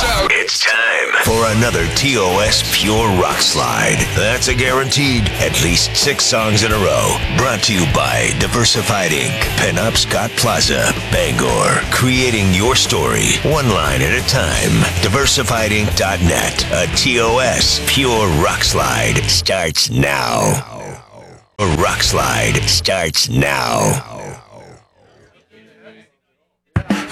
It's time for another TOS Pure Rock Slide. That's a guaranteed at least 6 songs in a row. Brought to you by Diversified Inc., Pinup Scott Plaza, Bangor. Creating your story, one line at a time. DiversifiedInc.net. A TOS Pure Rock Slide starts now. A rock slide starts now.